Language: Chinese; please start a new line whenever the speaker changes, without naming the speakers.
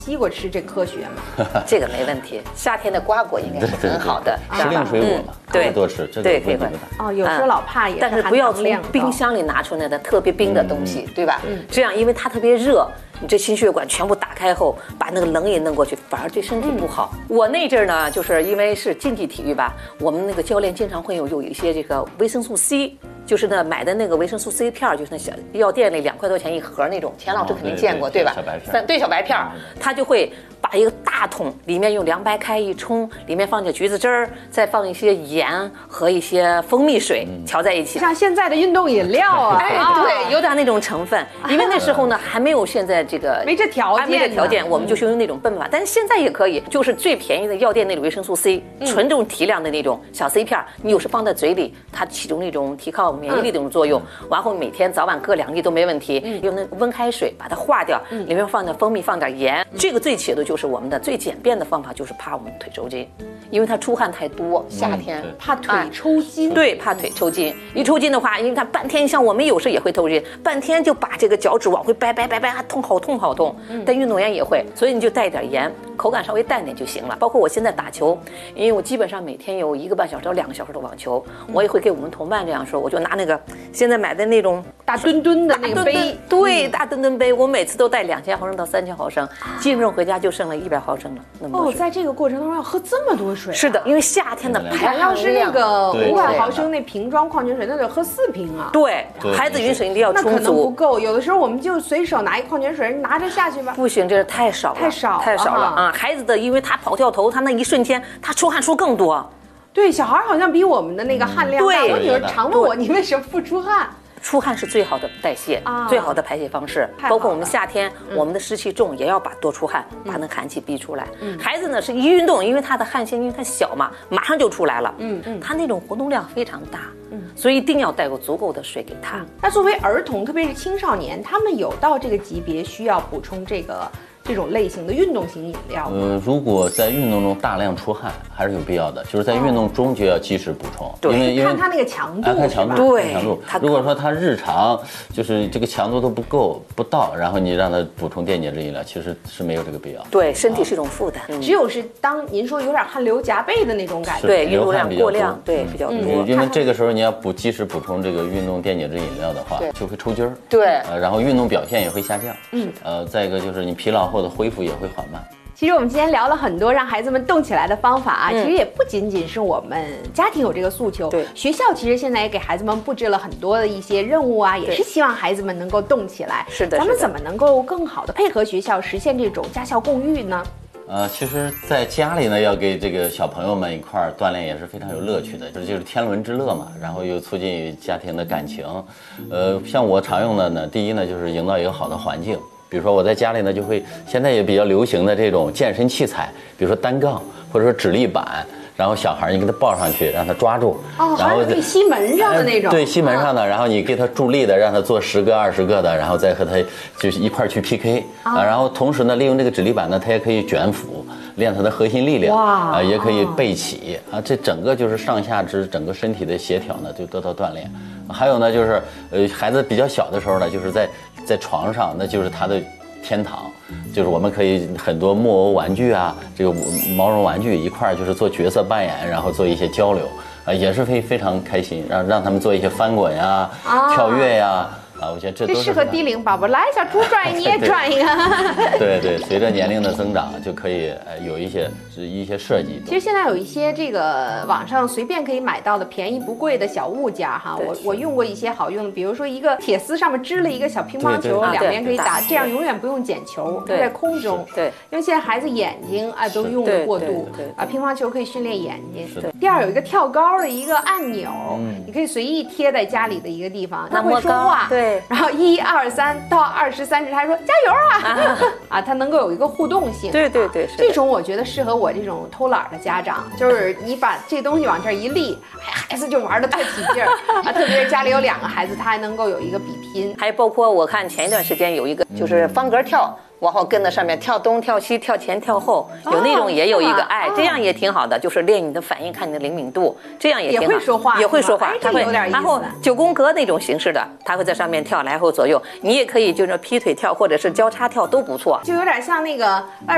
西瓜吃这科学吗？
这个没问题，夏天的瓜果应该是很好的，
时令水果嘛，可以多吃，这个问题不大。
哦，有时候老怕也是，
但是不要从冰箱里拿出来的特别冰的东西，对吧？这样因为它特别热，你这心血管全部打开后，把那个冷也弄过去，反而对身体不好。我那阵儿呢，就是因为是竞技体育吧，我们那个教练经常会有一些这个维生素 C。就是呢，买的那个维生素 C 片，就是那小药店里2块多钱一盒那种，钱老师肯定见过，对吧？
小白片。
对，小白片，他就会把一个大桶里面用凉白开一冲，里面放点橘子汁儿，再放一些盐和一些蜂蜜水调在一起，
像现在的运动饮料啊，
对，有点那种成分。因为那时候呢还没有现在这个
没这条件，
我们就用那种笨法，但是现在也可以，就是最便宜的药店那种维生素 C，纯这种提亮的那种小 C 片，你有时放在嘴里，它起中那种提高免疫力的这种作用，然后每天早晚各2粒都没问题。用那温开水把它化掉，里面放点蜂蜜，放点盐。这个最起的就是我们的最简便的方法，就是怕我们腿抽筋，因为它出汗太多，夏天
怕腿抽筋。
对，怕腿抽筋。一抽筋的话，因为它半天，像我们有时也会抽筋，半天就把这个脚趾往回掰，还痛，好痛好痛。但运动员也会，所以你就带一点盐，口感稍微淡点就行了。包括我现在打球，因为我基本上每天有1个半小时到2个小时的网球，我也会给我们同伴这样说，我就拿那个现在买的那种
大吨吨的那个杯，
对，大吨吨杯，我每次都带2000毫升到3000毫升，基本上回家就剩了100毫升了。那么多水。
在这个过程当中要喝这么多水。
是的，因为夏天的排
要是那个500毫升那瓶装矿泉水，那得喝4瓶啊。
对，孩子饮水一定要充足。
那可能不够，有的时候我们就随手拿一矿泉水，拿着下去吧。
不行，这太少了啊！孩子的，因为他跑跳投，他那一瞬间他出汗出更多。
对，小孩好像比我们的那个汗量大。我女儿常问我，你为什么不出汗？
出汗是最好的代谢，最好的排泄方式。包括我们夏天，我们的湿气重，也要把多出汗，把那寒气逼出来。孩子呢是一运动，因为他的汗腺因为他小嘛，马上就出来了。他那种活动量非常大，所以一定要带够足够的水给他。
那作为儿童，特别是青少年，他们有到这个级别需要补充这种类型的运动型饮料。
如果在运动中大量出汗，还是有必要的，就是在运动中就要及时补充，因为
看它那个强度，
看强度，
对，
强度。如果说他日常就是这个强度都不到，然后你让他补充电解质饮料，其实是没有这个必要。
对，身体是一种负担。
只有是当您说有点汗流浃背的那种感觉，
对，运动量过量，对，比较多。
因为这个时候你要及时补充这个运动电解质饮料的话，就会抽筋儿。
对，
然后运动表现也会下降。再一个就是你疲劳后的恢复也会缓慢。
其实我们今天聊了很多让孩子们动起来的方法啊，其实也不仅仅是我们家庭有这个诉求，
对，
学校其实现在也给孩子们布置了很多的一些任务啊，也是希望孩子们能够动起来。
是的，
咱们怎么能够更好的配合学校实现这种家校共育呢？
其实在家里呢，要给这个小朋友们一块儿锻炼也是非常有乐趣的，这就是天伦之乐嘛，然后又促进家庭的感情。像我常用的呢，第一呢就是营造一个好的环境。比如说我在家里呢，就会现在也比较流行的这种健身器材，比如说单杠或者说指力板，然后小孩你给他抱上去，让他抓住，
然后可以吸门上的那种，
对，吸门上的，然后你给他助力的，让他做10个、20个的，然后再和他就是一块去 PK 然后同时呢，利用这个指力板呢，他也可以卷腹，练他的核心力量，也可以背起这整个就是上下肢整个身体的协调呢就得到锻炼。还有呢，就是孩子比较小的时候呢，就是在床上，那就是他的天堂，就是我们可以很多木偶玩具啊，这个毛绒玩具一块就是做角色扮演，然后做一些交流也是非常开心，让他们做一些翻滚呀、跳跃呀。我觉得这都是
适合低龄宝宝。来，小猪转你也转一个。
对，随着年龄的增长，就可以有一些设计。
其实现在有一些这个网上随便可以买到的便宜不贵的小物件哈，我用过一些好用的，比如说一个铁丝上面织了一个小乒乓球，两边可以打，这样永远不用捡球，都在空中。
对，
因为现在孩子眼睛都用的过度，乒乓球可以训练眼睛。第二有一个跳高的一个按钮，你可以随意贴在家里的一个地方，它会说话。
对。
然后1、2、3到20、30，他说加油啊！它能够有一个互动性。
对，
这种我觉得适合我这种偷懒的家长，就是你把这东西往这儿一立，孩子就玩得特起劲儿特别是家里有2个孩子，他还能够有一个比拼。
还包括我看前一段时间有一个就是方格跳。然后跟在上面跳东跳西跳前跳后，有那种也有一个这样也挺好的，就是练你的反应，看你的灵敏度，这样也挺好。
也会说话，
也会说话，
他会有点意思。
然后9宫格那种形式的，他会在上面跳来回左右，你也可以就是劈腿跳或者是交叉跳都不错，
就有点像那个